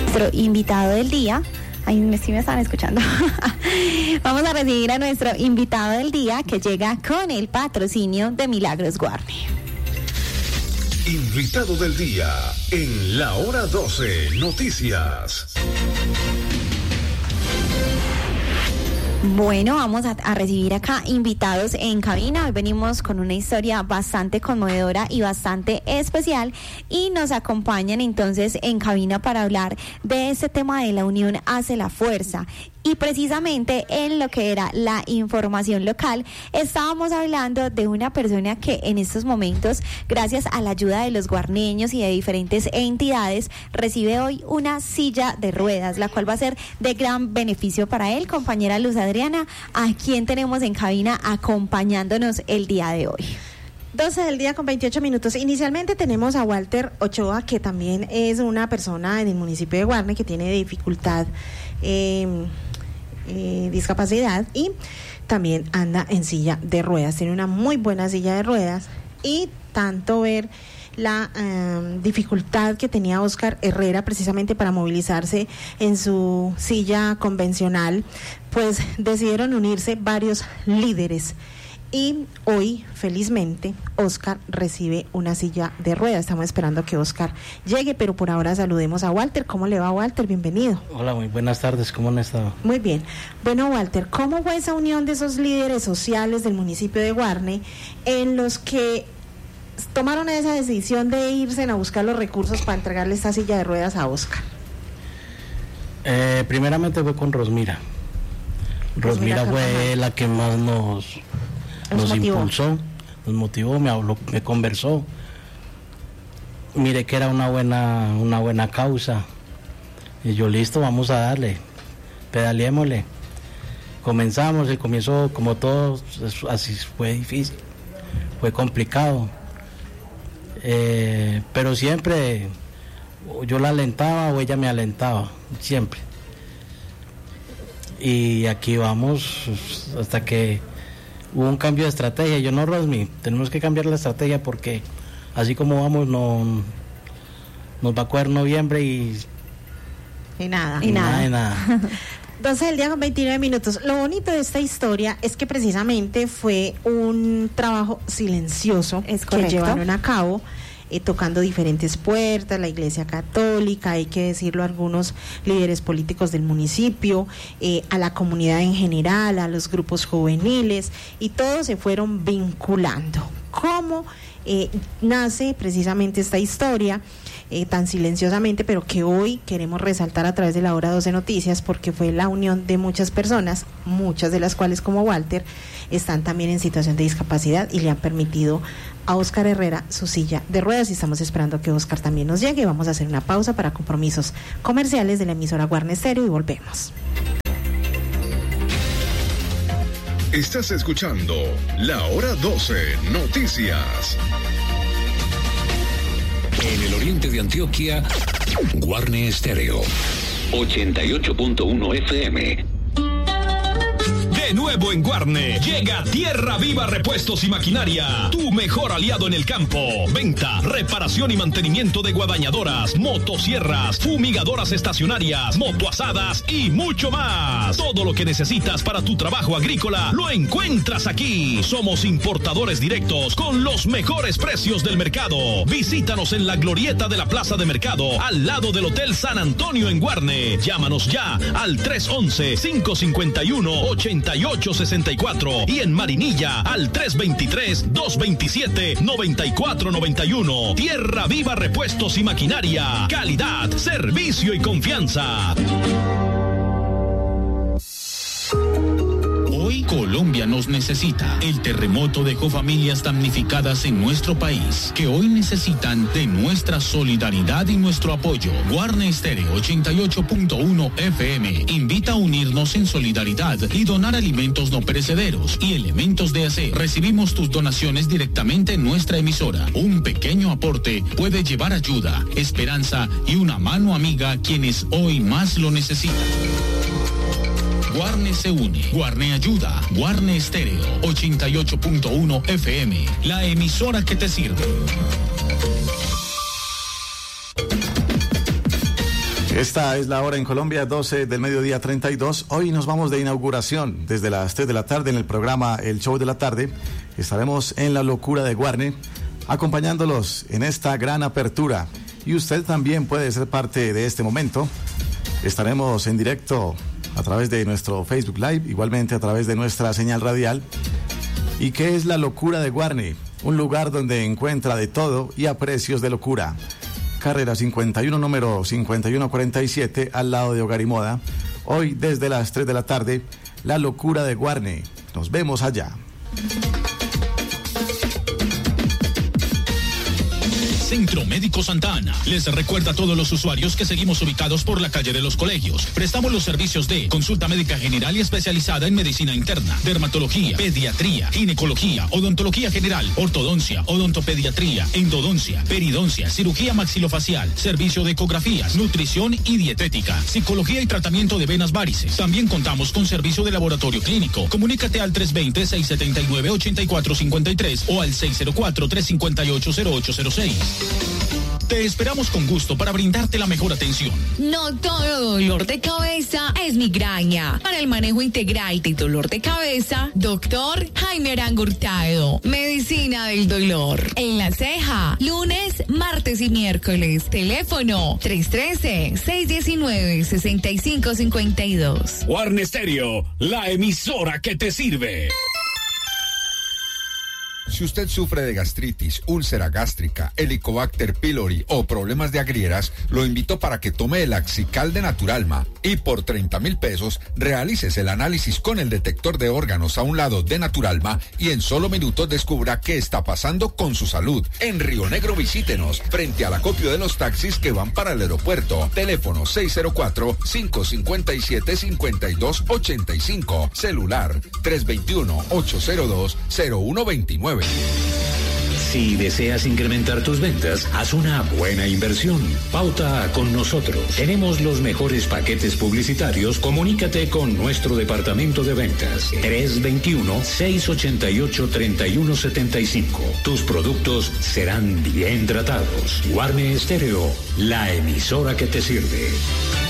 nuestro invitado del día. Ay, sí me están escuchando. Vamos a recibir a nuestro invitado del día que llega con el patrocinio de Milagros Guarne. Invitado del día en La Hora 12 Noticias. Bueno, vamos a recibir acá invitados en cabina. Hoy venimos con una historia bastante conmovedora y bastante especial y nos acompañan entonces en cabina para hablar de este tema de la unión hace la fuerza. Y precisamente en lo que era la información local, estábamos hablando de una persona que en estos momentos, gracias a la ayuda de los guarneños y de diferentes entidades, recibe hoy una silla de ruedas, la cual va a ser de gran beneficio para él. Compañera Luz Adriana, ¿a quién tenemos en cabina acompañándonos el día de hoy? 12 del día con 28 minutos. Inicialmente tenemos a Walter Ochoa, que también es una persona en el municipio de Guarne que tiene dificultad, discapacidad, y también anda en silla de ruedas. Tiene una muy buena silla de ruedas, y tanto ver la dificultad que tenía Oscar Herrera precisamente para movilizarse en su silla convencional, pues decidieron unirse varios líderes. Y hoy, felizmente, Oscar recibe una silla de ruedas. Estamos esperando que Oscar llegue, pero por ahora saludemos a Walter. ¿Cómo le va, Walter? Bienvenido. Hola, muy buenas tardes. ¿Cómo han estado? Muy bien. Bueno, Walter, ¿cómo fue esa unión de esos líderes sociales del municipio de Guarne en los que tomaron esa decisión de irse a buscar los recursos para entregarle esta silla de ruedas a Oscar? Primeramente fue con Rosmira. Rosmira fue la que más nos impulsó, nos motivó, me habló, me conversó. Miré que era una buena causa. Y yo, listo, vamos a darle, pedaleémosle. Comenzamos, el comienzo, como todo, así fue difícil, fue complicado. Pero siempre yo la alentaba o ella me alentaba, siempre. Y aquí vamos hasta que hubo un cambio de estrategia. Yo, no, Rosmi, tenemos que cambiar la estrategia porque así como vamos nos va a coger noviembre y nada. 12 del día con 29 minutos. Lo bonito de esta historia es que precisamente fue un trabajo silencioso que llevaron a cabo, tocando diferentes puertas, la Iglesia Católica, hay que decirlo, algunos líderes políticos del municipio, a la comunidad en general, a los grupos juveniles, y todos se fueron vinculando. ¿Cómo nace precisamente esta historia? Tan silenciosamente, pero que hoy queremos resaltar a través de la Hora 12 Noticias, porque fue la unión de muchas personas, muchas de las cuales, como Walter, están también en situación de discapacidad y le han permitido a Oscar Herrera su silla de ruedas, y estamos esperando que Oscar también nos llegue. Vamos a hacer una pausa para compromisos comerciales de la emisora Guarne Estéreo y volvemos. Estás escuchando La Hora 12 Noticias. En el oriente de Antioquia, Guarne Estéreo 88.1 FM. De nuevo en Guarne, llega Tierra Viva Repuestos y Maquinaria, tu mejor aliado en el campo. Venta, reparación y mantenimiento de guadañadoras, motosierras, fumigadoras estacionarias, motoazadas y mucho más. Todo lo que necesitas para tu trabajo agrícola lo encuentras aquí. Somos importadores directos con los mejores precios del mercado. Visítanos en la glorieta de la Plaza de Mercado, al lado del Hotel San Antonio en Guarne. Llámanos ya al 311-551-8864 y en Marinilla al 323-227-9491. Tierra Viva Repuestos y Maquinaria. Calidad, servicio y confianza. Hoy Colombia nos necesita. El terremoto dejó familias damnificadas en nuestro país, que hoy necesitan de nuestra solidaridad y nuestro apoyo. Guarne Estéreo 88.1 FM invita a unirnos en solidaridad y donar alimentos no perecederos y elementos de aseo. Recibimos tus donaciones directamente en nuestra emisora. Un pequeño aporte puede llevar ayuda, esperanza y una mano amiga a quienes hoy más lo necesitan. Guarne se une, Guarne ayuda, Guarne Estéreo 88.1 FM, la emisora que te sirve. Esta es la hora en Colombia, 12 del mediodía 32. Hoy nos vamos de inauguración desde las 3 de la tarde en el programa El Show de la Tarde. Estaremos en la locura de Guarne, acompañándolos en esta gran apertura. Y usted también puede ser parte de este momento. Estaremos en directo a través de nuestro Facebook Live, igualmente a través de nuestra señal radial. ¿Y qué es la locura de Guarne? Un lugar donde encuentra de todo y a precios de locura. Carrera 51, número 5147, al lado de Hogar y Moda. Hoy, desde las 3 de la tarde, la locura de Guarne. Nos vemos allá. Centro Médico Santa Ana les recuerda a todos los usuarios que seguimos ubicados por la calle de los Colegios. Prestamos los servicios de consulta médica general y especializada en medicina interna, dermatología, pediatría, ginecología, odontología general, ortodoncia, odontopediatría, endodoncia, peridoncia, cirugía maxilofacial, servicio de ecografías, nutrición y dietética, psicología y tratamiento de venas varices. También contamos con servicio de laboratorio clínico. Comunícate al 320-679-8453 o al 604-358-0806. Te esperamos con gusto para brindarte la mejor atención. No todo dolor de cabeza es migraña. Para el manejo integral de dolor de cabeza, doctor Jaime Arango Hurtado. Medicina del dolor. En La Ceja, lunes, martes y miércoles. Teléfono 313-619-6552. Guarne Stereo, la emisora que te sirve. Si usted sufre de gastritis, úlcera gástrica, Helicobacter pylori o problemas de agrieras, lo invito para que tome el Axical de Naturalma y por 30,000 pesos realices el análisis con el detector de órganos a un lado de Naturalma y en solo minutos descubra qué está pasando con su salud. En Río Negro visítenos frente al acopio de los taxis que van para el aeropuerto. Teléfono 604-557-5285. Celular 321-802-0129. Si deseas incrementar tus ventas, haz una buena inversión. Pauta con nosotros. Tenemos los mejores paquetes publicitarios. Comunícate con nuestro departamento de ventas. 321-688-3175. Tus productos serán bien tratados. Guarne Stereo, la emisora que te sirve.